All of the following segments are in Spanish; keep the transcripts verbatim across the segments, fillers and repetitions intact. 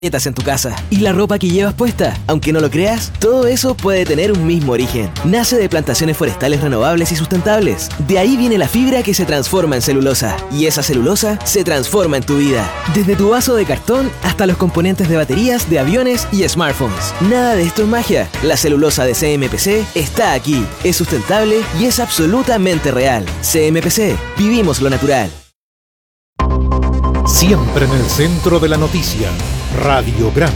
en tu casa y la ropa que llevas puesta. Aunque no lo creas, todo eso puede tener un mismo origen. Nace de plantaciones forestales renovables y sustentables. De ahí viene la fibra que se transforma en celulosa. Y esa celulosa se transforma en tu vida. Desde tu vaso de cartón hasta los componentes de baterías de aviones y smartphones. Nada de esto es magia. La celulosa de C M P C está aquí. Es sustentable y es absolutamente real. C M P C. Vivimos lo natural. Siempre en el centro de la noticia. Radiograma.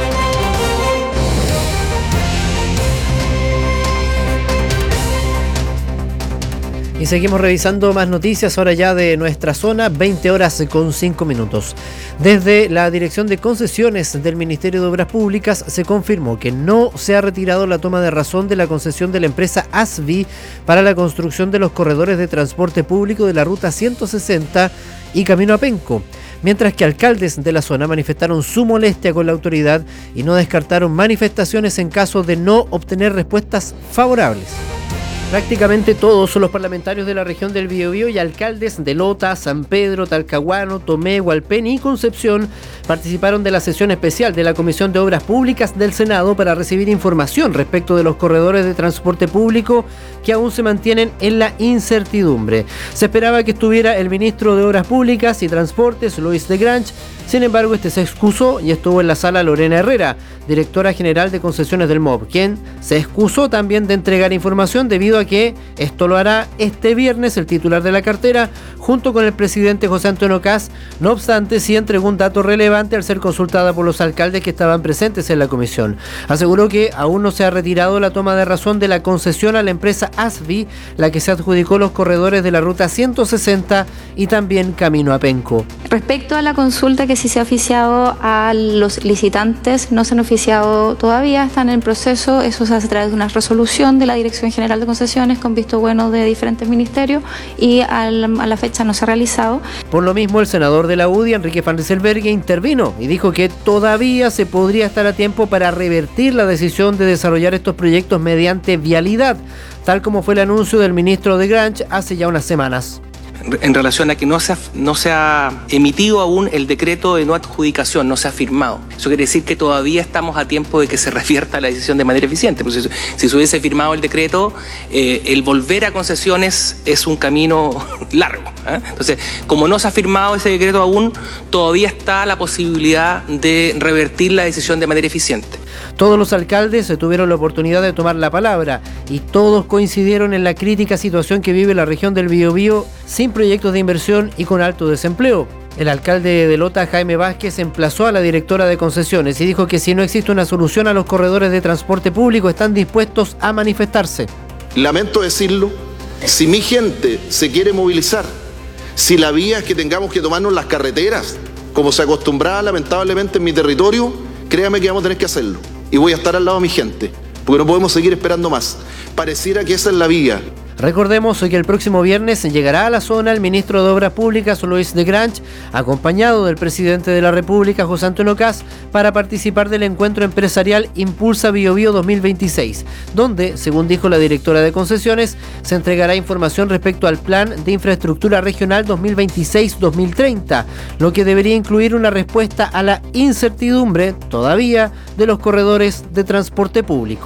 Y seguimos revisando más noticias ahora ya de nuestra zona, veinte horas con cinco minutos. Desde la Dirección de Concesiones del Ministerio de Obras Públicas se confirmó que no se ha retirado la toma de razón de la concesión de la empresa ASVI para la construcción de los corredores de transporte público de la ruta ciento sesenta y Camino a Penco, mientras que alcaldes de la zona manifestaron su molestia con la autoridad y no descartaron manifestaciones en caso de no obtener respuestas favorables. Prácticamente todos los parlamentarios de la región del Biobío y alcaldes de Lota, San Pedro, Talcahuano, Tomé, Hualpén y Concepción participaron de la sesión especial de la Comisión de Obras Públicas del Senado para recibir información respecto de los corredores de transporte público que aún se mantienen en la incertidumbre. Se esperaba que estuviera el ministro de Obras Públicas y Transportes, Luis de Grange. Sin embargo, este se excusó y estuvo en la sala Lorena Herrera, directora general de concesiones del M O B, quien se excusó también de entregar información debido a que esto lo hará este viernes el titular de la cartera junto con el presidente José Antonio Kast. No obstante, sí entregó un dato relevante al ser consultada por los alcaldes que estaban presentes en la comisión. Aseguró que aún no se ha retirado la toma de razón de la concesión a la empresa ASVI, la que se adjudicó los corredores de la ruta ciento sesenta y también Camino a Penco. Respecto a la consulta que sí se ha oficiado a los licitantes, no se han oficiado todavía, están en proceso. Eso se hace a través de una resolución de la Dirección General de Concesiones con visto bueno de diferentes ministerios y a la, a la fecha no se ha realizado. Por lo mismo, el senador de la U D I, Enrique Van Rysselberghe, intervino y dijo que todavía se podría estar a tiempo para revertir la decisión de desarrollar estos proyectos mediante vialidad, tal como fue el anuncio del ministro de Grange hace ya unas semanas. En relación a que no se, ha, no se ha emitido aún el decreto de no adjudicación, no se ha firmado. Eso quiere decir que todavía estamos a tiempo de que se revierta la decisión de manera eficiente. Pues si, si se hubiese firmado el decreto, eh, el volver a concesiones es un camino largo, ¿eh? Entonces, como no se ha firmado ese decreto aún, todavía está la posibilidad de revertir la decisión de manera eficiente. Todos los alcaldes tuvieron la oportunidad de tomar la palabra y todos coincidieron en la crítica situación que vive la región del Biobío sin proyectos de inversión y con alto desempleo. El alcalde de Lota, Jaime Vázquez, emplazó a la directora de concesiones y dijo que si no existe una solución a los corredores de transporte público están dispuestos a manifestarse. Lamento decirlo, si mi gente se quiere movilizar, si la vía es que tengamos que tomarnos las carreteras, como se acostumbraba lamentablemente en mi territorio, créame que vamos a tener que hacerlo. Y voy a estar al lado de mi gente, porque no podemos seguir esperando más. Pareciera que esa es la vía. Recordemos que el próximo viernes llegará a la zona el ministro de Obras Públicas, Luis de Grange, acompañado del presidente de la República, José Antonio Kast, para participar del encuentro empresarial Impulsa Biobío dos mil veintiséis, donde, según dijo la directora de concesiones, se entregará información respecto al Plan de Infraestructura Regional dos mil veintiséis dos mil treinta, lo que debería incluir una respuesta a la incertidumbre, todavía, de los corredores de transporte público.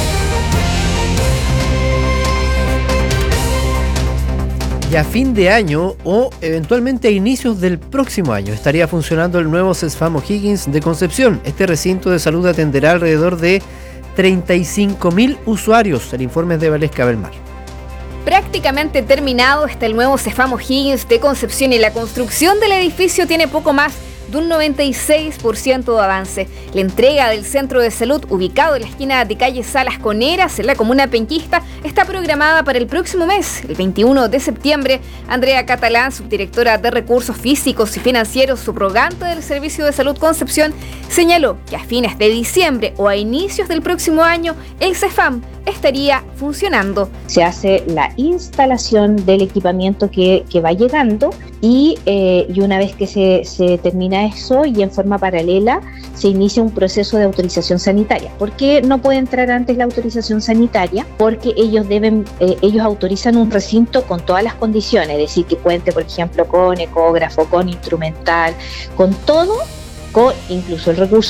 Y a fin de año o eventualmente a inicios del próximo año estaría funcionando el nuevo CESFAM O'Higgins de Concepción. Este recinto de salud atenderá alrededor de treinta y cinco mil usuarios. El informe es de Valesca Belmar. Prácticamente terminado está el nuevo CESFAM O'Higgins de Concepción y la construcción del edificio tiene poco más de un noventa y seis por ciento de avance. La entrega del centro de salud, ubicado en la esquina de calle Salas con Heras, en la comuna penquista, está programada para el próximo mes, el veintiuno de septiembre. Andrea Catalán, subdirectora de Recursos Físicos y Financieros subrogante del Servicio de Salud Concepción, señaló que a fines de diciembre o a inicios del próximo año, el CESFAM estaría funcionando. Se hace la instalación del equipamiento que, que va llegando y, eh, y una vez que se, se termina eso y en forma paralela se inicia un proceso de autorización sanitaria. ¿Por qué no puede entrar antes la autorización sanitaria? Porque ellos deben, eh, ellos autorizan un recinto con todas las condiciones, es decir, que cuente, por ejemplo, con ecógrafo, con instrumental, con todo buscó incluso el recurso